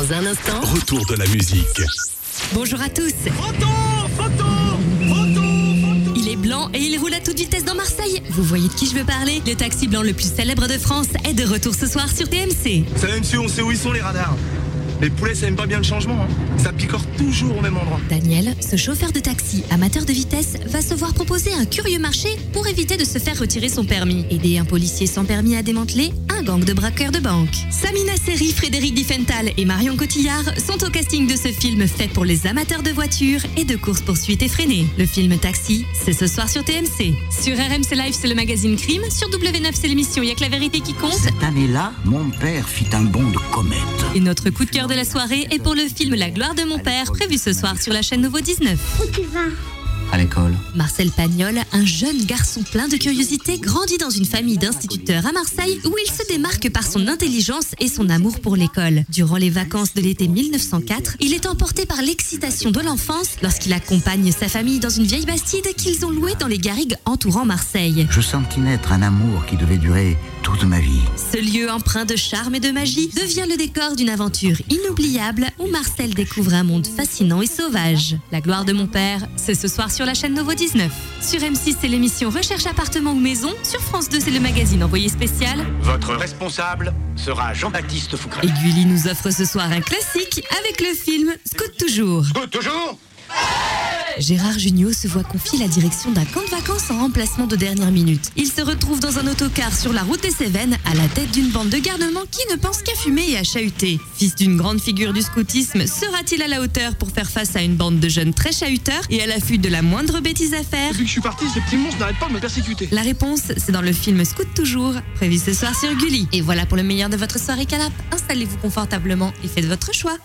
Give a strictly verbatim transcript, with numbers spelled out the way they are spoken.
Dans un instant, retour de la musique. Bonjour à tous. Photo, photo, photo, photo. Il est blanc et il roule à toute vitesse dans Marseille. Vous voyez de qui je veux parler? Le taxi blanc le plus célèbre de France est de retour ce soir sur T M C. Ça même si on sait où ils sont les radars. Les poulets, ça aime pas bien le changement. Hein. Ça picore toujours au même endroit. Daniel, ce chauffeur de taxi amateur de vitesse, va se voir proposer un curieux marché pour éviter de se faire retirer son permis. Aider un policier sans permis à démanteler un gang de braqueurs de banque. Samina Seri, Frédéric Diffenthal et Marion Cotillard sont au casting de ce film fait pour les amateurs de voitures et de courses-poursuites effrénées. Le film Taxi, c'est ce soir sur T M C. Sur R M C Live, c'est le magazine Crime. Sur W neuf, c'est l'émission Y'a que la vérité qui compte. Cette année-là, mon père fit un bond de comète. Et notre coup de cœur de la soirée est pour le film La gloire de mon père, prévu ce soir sur la chaîne Nouveau dix-neuf. Où tu vas? À l'école. Marcel Pagnol, un jeune garçon plein de curiosité, grandit dans une famille d'instituteurs à Marseille où il se démarque par son intelligence et son amour pour l'école. Durant les vacances de l'été mille neuf cent quatre, il est emporté par l'excitation de l'enfance lorsqu'il accompagne sa famille dans une vieille bastide qu'ils ont louée dans les garrigues entourant Marseille. Je sentis naître un amour qui devait durer toute ma vie. Ce lieu empreint de charme et de magie devient le décor d'une aventure inoubliable où Marcel découvre un monde fascinant et sauvage. La gloire de mon père, c'est ce soir sur la chaîne Nouveau dix-neuf. Sur M six, c'est l'émission Recherche appartement ou maison. Sur France deux, c'est le magazine Envoyé spécial. Votre responsable sera Jean-Baptiste Foucret. Et Gulli nous offre ce soir un classique avec le film Scoot toujours. Good toujours. Gérard Jugnot se voit confier la direction d'un camp de vacances en remplacement de dernière minute. Il se retrouve dans un autocar sur la route des Cévennes à la tête d'une bande de garnements qui ne pense qu'à fumer et à chahuter. Fils d'une grande figure du scoutisme, sera-t-il à la hauteur pour faire face à une bande de jeunes très chahuteurs et à l'affût de la moindre bêtise à faire? Depuis que je suis parti, ces petits monstres n'arrêtent pas de me persécuter. La réponse, c'est dans le film Scoot toujours, prévu ce soir sur Gulli. Et voilà pour le meilleur de votre soirée canap. Installez-vous confortablement et faites votre choix.